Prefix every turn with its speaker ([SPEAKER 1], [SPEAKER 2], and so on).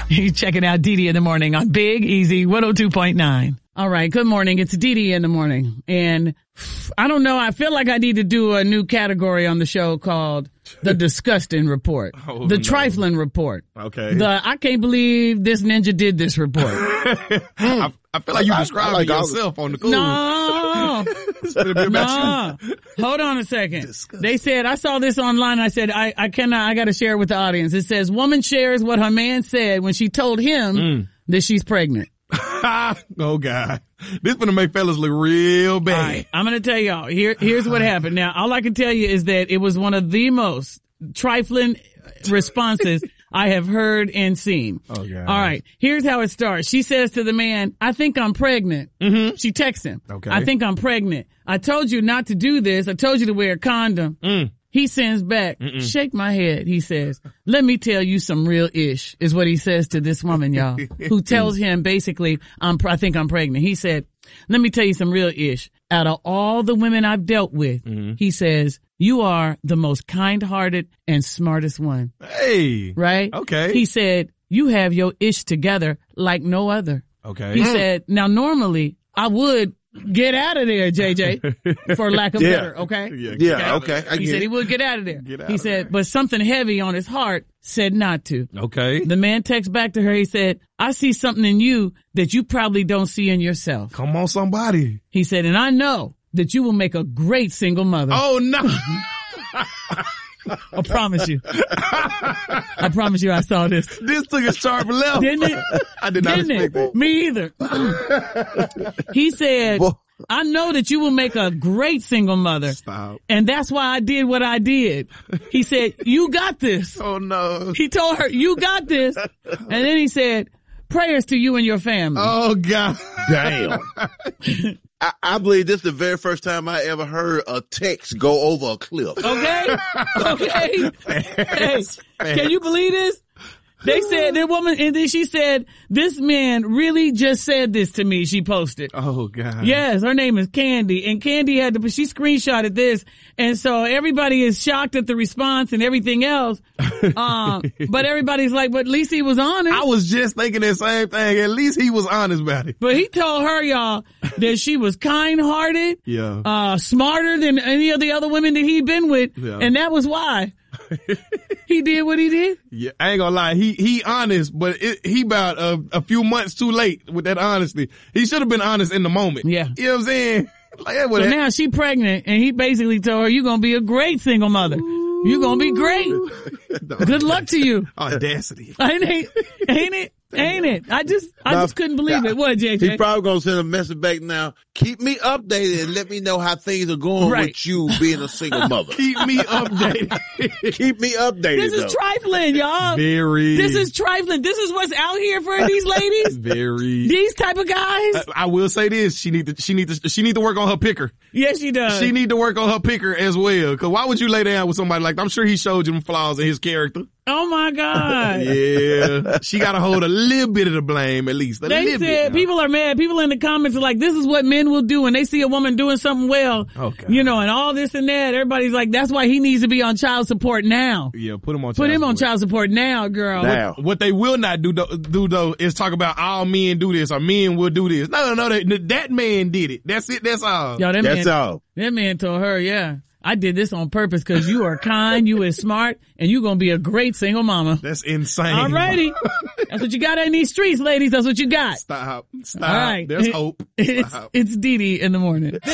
[SPEAKER 1] You're checking out Dee Dee in the morning on Big Easy 102.9. All right. Good morning. It's Dee Dee in the morning. And I don't know. I feel like I need to do a new category on the show called the Disgusting Report. The Trifling Report.
[SPEAKER 2] Okay.
[SPEAKER 1] The I can't believe this ninja did this report.
[SPEAKER 2] I feel like you described yourself on the cool.
[SPEAKER 1] No. No. Hold on a second. Disgusting. They said, I saw this online. I said, I got to share it with the audience. It says, woman shares what her man said when she told him that she's pregnant.
[SPEAKER 2] Oh, God. This gonna make fellas look real bad.
[SPEAKER 1] All right, I'm going to tell y'all. Here's what happened. Now, all I can tell you is that it was one of the most trifling responses I have heard and seen.
[SPEAKER 2] Oh, God.
[SPEAKER 1] All right. Here's how it starts. She says to the man, I think I'm pregnant. Mm-hmm. She texts him.
[SPEAKER 2] Okay.
[SPEAKER 1] I think I'm pregnant. I told you not to do this. I told you to wear a condom. He sends back, shake my head. He says, let me tell you some real ish, is what he says to this woman, y'all, who tells him basically, I think I'm pregnant. He said, let me tell you some real ish. Out of all the women I've dealt with, he says, you are the most kind-hearted and smartest one.
[SPEAKER 2] Hey.
[SPEAKER 1] Right?
[SPEAKER 2] Okay.
[SPEAKER 1] He said, you have your ish together like no other.
[SPEAKER 2] Okay.
[SPEAKER 1] He said, now normally I would get out of there, JJ, for lack of better, okay?
[SPEAKER 3] Yeah, okay.
[SPEAKER 1] He said he would get out of there. He said, but something heavy on his heart said not to.
[SPEAKER 2] Okay.
[SPEAKER 1] The man texts back to her. He said, I see something in you that you probably don't see in yourself.
[SPEAKER 2] Come on, somebody.
[SPEAKER 1] He said, and I know that you will make a great single mother.
[SPEAKER 2] Oh, no.
[SPEAKER 1] I promise you. I promise you I saw this.
[SPEAKER 2] This took a sharp left.
[SPEAKER 1] Didn't it?
[SPEAKER 2] I did not expect that.
[SPEAKER 1] Me either. He said, I know that you will make a great single mother.
[SPEAKER 2] Stop.
[SPEAKER 1] And that's why I did what I did. He said, you got this.
[SPEAKER 2] Oh, no.
[SPEAKER 1] He told her, you got this. And then he said, prayers to you and your family.
[SPEAKER 2] Oh, God.
[SPEAKER 3] Damn. I believe this is the very first time I ever heard a text go over a cliff.
[SPEAKER 1] Okay? Okay? Hey, can you believe this? They said, that woman, and then she said, this man really just said this to me, she posted.
[SPEAKER 2] Oh, God.
[SPEAKER 1] Yes, her name is Candy, and Candy she screenshotted this, and so everybody is shocked at the response and everything else. But everybody's like, but at least he was honest.
[SPEAKER 2] I was just thinking the same thing. At least he was honest about it.
[SPEAKER 1] But he told her, y'all, that she was kind-hearted, smarter than any of the other women that he'd been with, and that was why. He did what he did.
[SPEAKER 2] Yeah, I ain't gonna lie. He honest, but he about a few months too late with that honesty. He should have been honest in the moment.
[SPEAKER 1] Yeah.
[SPEAKER 2] You know what I'm saying? Like,
[SPEAKER 1] so now she pregnant, and he basically told her, you're gonna be a great single mother. You're gonna be great. Good luck to you.
[SPEAKER 2] Audacity.
[SPEAKER 1] Ain't it? I just couldn't believe it. What, JJ?
[SPEAKER 3] He probably gonna send a message back now. Keep me updated and let me know how things are going with you being a single mother.
[SPEAKER 2] Keep me updated.
[SPEAKER 3] Keep me updated.
[SPEAKER 1] This is trifling, y'all.
[SPEAKER 2] Very.
[SPEAKER 1] This is trifling. This is what's out here for these ladies.
[SPEAKER 2] Very.
[SPEAKER 1] These type of guys.
[SPEAKER 2] I will say this. She need to work on her picker.
[SPEAKER 1] Yes, she does.
[SPEAKER 2] She need to work on her picker as well. Cause why would you lay down with somebody like that? I'm sure he showed you them flaws in his character.
[SPEAKER 1] Oh my God.
[SPEAKER 2] Yeah. She gotta hold a little bit of the blame at least.
[SPEAKER 1] They said people are mad. People in the comments are like, this is what men will do when they see a woman doing something well.
[SPEAKER 2] Okay.
[SPEAKER 1] You know, and all this and that. Everybody's like, that's why he needs to be on child support now.
[SPEAKER 2] Yeah, put him on
[SPEAKER 1] child support now, girl.
[SPEAKER 3] Now.
[SPEAKER 2] What they will not do though is talk about all men do this or men will do this. No, that man did it. That's it. That's all.
[SPEAKER 1] Yo,
[SPEAKER 3] that's all.
[SPEAKER 1] That man told her, yeah, I did this on purpose because you are kind, you is smart, and you gonna be a great single mama.
[SPEAKER 2] That's insane.
[SPEAKER 1] All righty. That's what you got in these streets, ladies. That's what you got.
[SPEAKER 2] Stop.
[SPEAKER 1] All right.
[SPEAKER 2] There's hope.
[SPEAKER 1] It's Dee Dee in the morning.